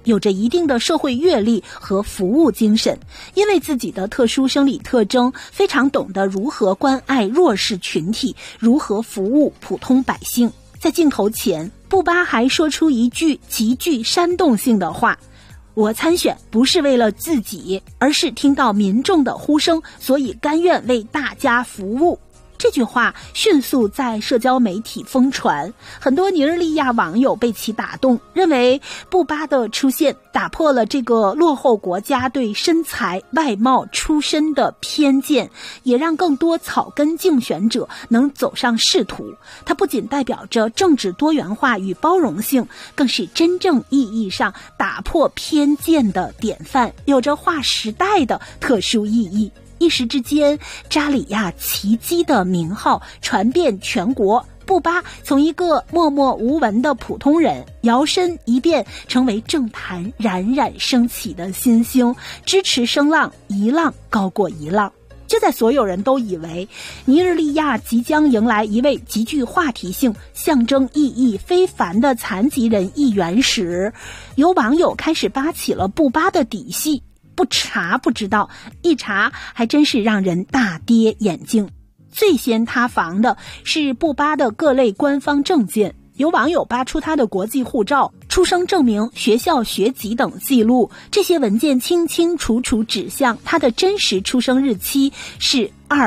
有着一定的社会阅历和服务精神，因为自己的特殊生理特征，非常懂得如何关爱弱势群体，如何服务普通百姓。在镜头前，布巴还说出一句极具煽动性的话：我参选不是为了自己，而是听到民众的呼声，所以甘愿为大家服务。这句话迅速在社交媒体疯传，很多尼日利亚网友被其打动，认为布巴的出现打破了这个落后国家对身材、外貌、出身的偏见，也让更多草根竞选者能走上仕途。它不仅代表着政治多元化与包容性，更是真正意义上打破偏见的典范，有着划时代的特殊意义。一时之间，扎里亚奇迹的名号传遍全国，布巴从一个默默无闻的普通人摇身一变成为政坛冉冉升起的新星，支持声浪一浪高过一浪。就在所有人都以为尼日利亚即将迎来一位极具话题性、象征意义非凡的残疾人议员时，有网友开始扒起了布巴的底细。不查不知道，一查还真是让人大跌眼镜。最先塌房的是布巴的各类官方证件，有网友扒出他的国际护照、出生证明、学校学籍等记录，这些文件清清楚楚指向他的真实出生日期是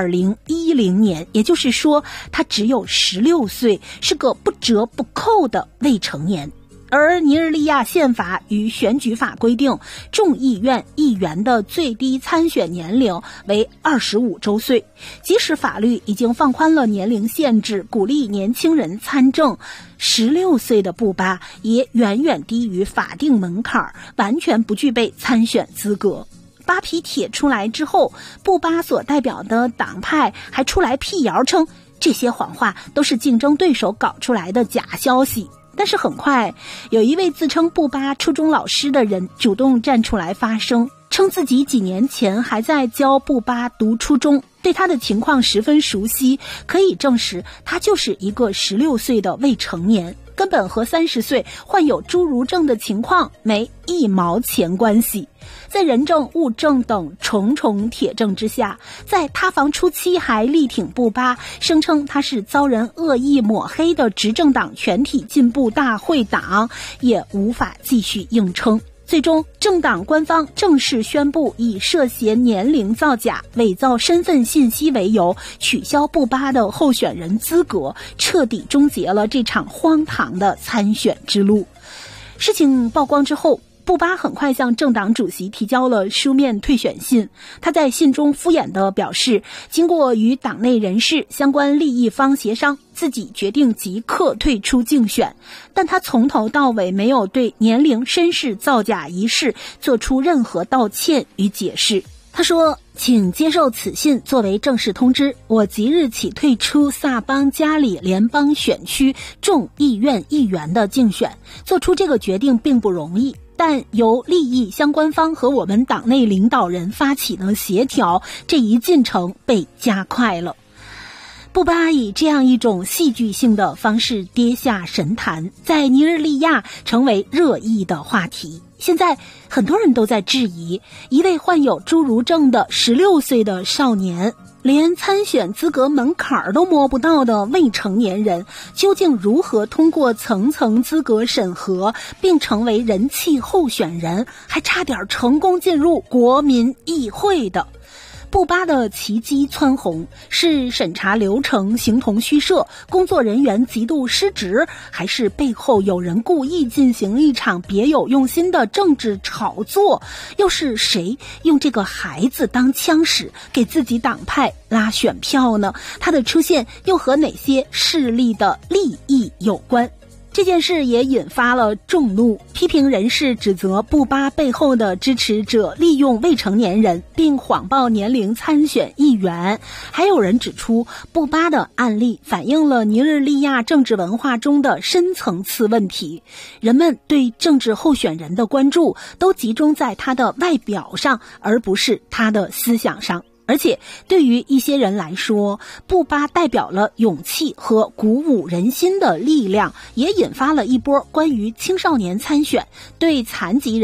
2010年，也就是说他只有16岁，是个不折不扣的未成年。而尼日利亚宪法与选举法规定，众议院议员的最低参选年龄为25周岁。即使法律已经放宽了年龄限制，鼓励年轻人参政，16岁的布巴也远远低于法定门槛，完全不具备参选资格。扒皮帖出来之后，布巴所代表的党派还出来辟谣称，这些谎话都是竞争对手搞出来的假消息。但是很快，有一位自称布巴初中老师的人主动站出来发声，称自己几年前还在教布巴读初中，对他的情况十分熟悉，可以证实他就是一个16岁的未成年，根本和30岁患有侏儒症的情况没一毛钱关系。在人证物证等重重铁证之下，在塌房初期还力挺布巴，声称他是遭人恶意抹黑的执政党全体进步大会党，也无法继续硬撑。最终，政党官方正式宣布以涉嫌年龄造假、伪造身份信息为由，取消布巴的候选人资格，彻底终结了这场荒唐的参选之路。事情曝光之后，布巴很快向政党主席提交了书面退选信。他在信中敷衍地表示，经过与党内人士、相关利益方协商，自己决定即刻退出竞选。但他从头到尾没有对年龄身世造假一事做出任何道歉与解释。他说，请接受此信作为正式通知，我即日起退出萨邦加里联邦选区众议院议员的竞选。做出这个决定并不容易，但由利益相关方和我们党内领导人发起的协调，这一进程被加快了。布巴以这样一种戏剧性的方式跌下神坛，在尼日利亚成为热议的话题。现在很多人都在质疑，一位患有侏儒症的16岁的少年，连参选资格门槛都摸不到的未成年人，究竟如何通过层层资格审核并成为人气候选人，还差点成功进入国民议会的？布巴的奇迹蹿红，是审查流程形同虚设，工作人员极度失职，还是背后有人故意进行一场别有用心的政治炒作？又是谁用这个孩子当枪使，给自己党派拉选票呢？他的出现又和哪些势力的利益有关？这件事也引发了众怒，批评人士指责布巴背后的支持者利用未成年人并谎报年龄参选议员。还有人指出，布巴的案例反映了尼日利亚政治文化中的深层次问题，人们对政治候选人的关注都集中在他的外表上，而不是他的思想上。而且对于一些人来说，布巴代表了勇气和鼓舞人心的力量，也引发了一波关于青少年参选、对残疾人